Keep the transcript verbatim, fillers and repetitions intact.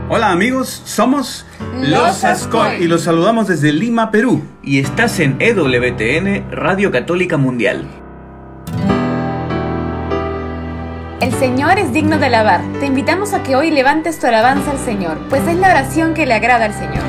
Hola amigos, somos Los Ascoy y los saludamos desde Lima, Perú. Y estás en E W T N, Radio Católica Mundial. El Señor es digno de alabar. Te invitamos a que hoy levantes tu alabanza al Señor, pues es la oración que le agrada al Señor.